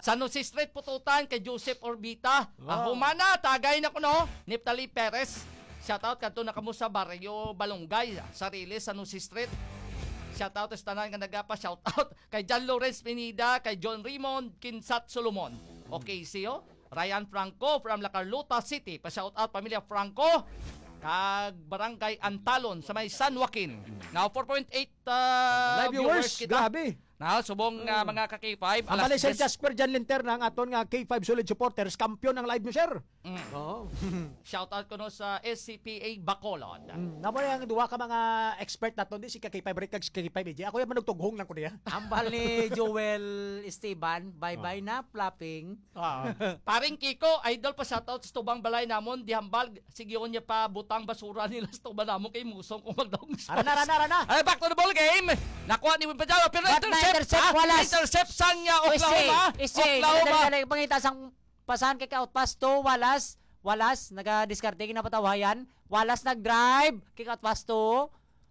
San Jose Street pututan kay Joseph Orbita. Humana, tagay na ko no. Neftali Perez. Shoutout kanto na kamo sa Barrio Balongay, Sarili, San Jose Street. Shoutout sa tanan nga nagapa. Shoutout kay John Lawrence Pinida, kay John Raymond Kinsat Solomon. Okay, siyo. Ryan Franco from La Carlota City. Pa-shoutout pamilya Franco. Kag Barangay Antalon sa may San Joaquin. Now 4.8 live viewers kita. grabe. Now subong mga ka-K5. Ang bali Sir Jasper Jan Linterna ang aton nga K5 solid supporters, kampiyon ang live mo sir. Oo. Shoutout ko no sa SCPA Bacolod. Namo yang duha ka mga expert naton di si K5 Break kag si K5 EJ. Ako yung manugtughong lang ko diya. Ambal ni Joel Esteban, bye-bye na flapping. Paring Kiko, idol pa shoutout sa tubang balay namon di hambal sigyon niya pa butang basura nila sa tubang namon kay musong kung magdaong. Arana. Ay, back to the ball game. Nakuha ni Pajalo pero intercept, walas. Intercept sang Oklahoma. Oklahoma. Pangita sang pasahan kay outpass to Wallace. Wallace naga-diskarte kinapatawayan. Wallace nag-drive kick out pass to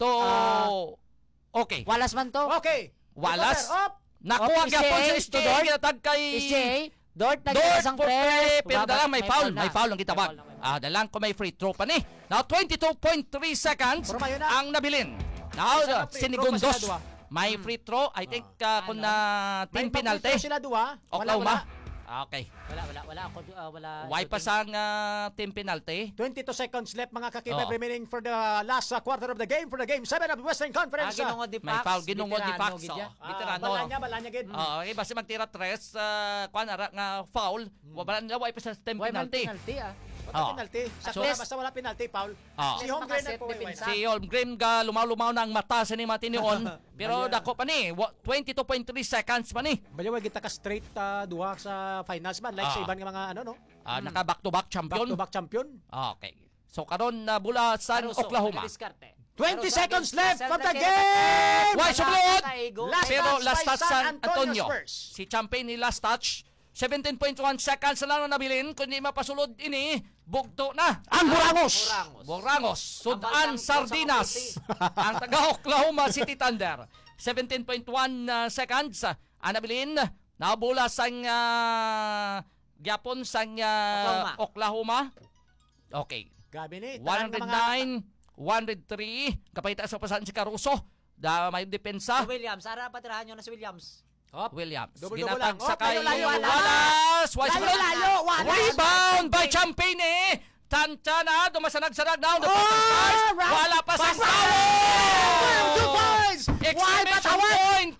okay. Wallace man to. Okay. Wallace. Nakuha gyapon sa SJ kinatag kay SJ. Dort Dort nag-isang pre. pero dalang may foul. May foul ang kitawag. Dalang ko may free throw pa ni. Now 22.3 seconds ang nabilin. Now Sinigundos. May free throw. I think kung na team penalty. Sila duha. Oklahoma. Okay. Wala. Why pa sang team penalty? 22 seconds left mga kakibay remaining for the last quarter of the game for the game 7 of the Western Conference. May foul ginungod ni Pax. Veterano. Balanya gid. Okay, basta magtira tres kuan ara nga foul. Wala nila why pa sa team penalty. Penalty. Basta wala penalty, Paul. Si Holmgren na po. Si Holmgren ga lumaw-lumaw na ang mata sa ni Matinion. Pero dako pa ni 22.3 seconds pa ni. Bayaw kita ka straight duha sa finals man like sa iban nga mga naka back to back champion. Back to back champion. Okay. So karon na bula sa Oklahoma. 20 seconds left of the game. Why sublot? Pero last touch San Antonio. Spurs. Si champion ni last touch 17.1 seconds lang na nabilin. Kung di mapasulod ini, bugto na. Ang Borangos. Sudan Sardinas. Ang taga Oklahoma City Thunder. 17.1 seconds. Ang nabilin. Nabula sang Gyapon sang Oklahoma. Okay. Gabi ni. 109, 103. Kapayta sa pasan si Caruso. May depensa. Williams. Ara patirahan nyo na si Williams. Williams. Double-double Ginatag lang. sakay Wallace. Wallace. Rebound by Champagne. Tantana. Dumasanag-sanag na. Wala pa sa foul. 2 points. Why patawad?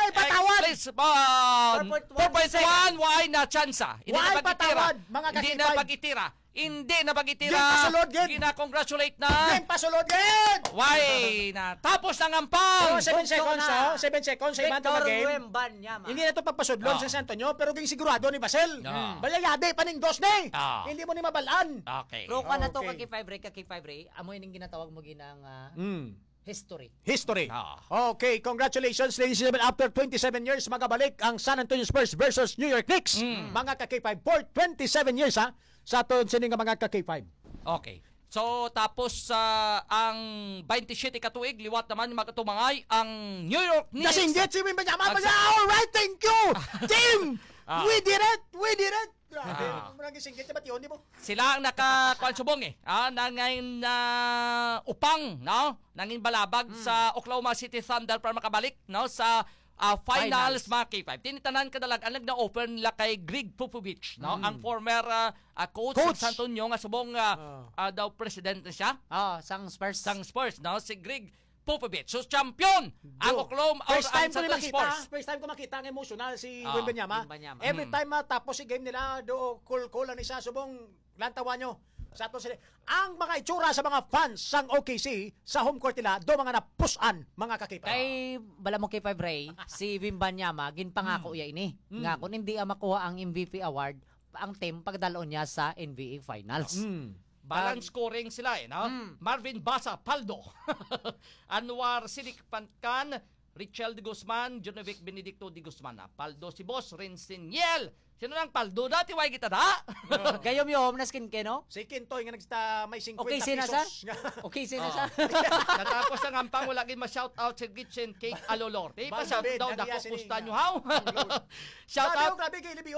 4.1. Why na tsansa? Why patawad, mga Hindi kakipay? na pag-itira. Pasulod, gid. Gina-congratulate na. Game pasulod gid. Why na? Tapos ng ampang. 7 seconds, 7 seconds sa imang game. Hindi na ito pagpasudlon sa San Antonio, pero ging sigurado ni Basel. Balayade, paning dos ni. Hindi mo ni mabalaan. Okay. Pero ka na to kaki-5 ray. Amo yung ginatawag mo ginang history. Okay, congratulations ladies and gentlemen. After 27 years, magabalik ang San Antonio Spurs versus New York Knicks. Mga ka-K5 for 27 years sa aton sining mga ka-K5. Okay. So tapos ang 27 katuig liwat naman magatumangay ang New York Knicks. Nasinggit si Wimba Yaman. All right, thank you. Team, we did it. Grabe, marami singgit na batiyon di mo. Sila ang nakakuansubong nanging upang, no? Nanging balabag sa Oklahoma City Thunder para makabalik, no? Sa finals mga K5. Tinitanan kadalag ang nag-na-offer nila kay Greg Popovich, no? Ang former coach ng San Antonio nga subong daw president siya. Sang Spurs. Spurs, no? Si Greg Popovich. So champion ang Oklahoma First time ko Spurs. makita ang emotional si Wembanyama. Every time tapos si game nila cool lang ni sa subong lantawan nyo. Sa ato sila ang mga itsura sa mga fans sang OKC sa home court nila do mga napusan mga kakipa. Kay bala mo kay 5 Ray, si Wembanyama ginpangako iya ini. Nga kung hindi makuha ang MVP award ang team pagdalon niya sa NBA Finals. Balance scoring sila no? Marvin Basa, Paldo. Anwar Sidik Pankan, Richel de Guzman, Jonovic Benedicto de Guzman. Paldo si Boss, Rinsiniel. Sino nang Paldo dati? Why kita da? Gayom na skin ke, no? Si Kintoy nga nagsta may 50 okay, pesos. Okay, sina sa? Natapos ang ampang wala gid ma-shout out sa Kitchen Cake Alolor. Di pa shout out dako kusta nyo how? Shout out. Grabe kay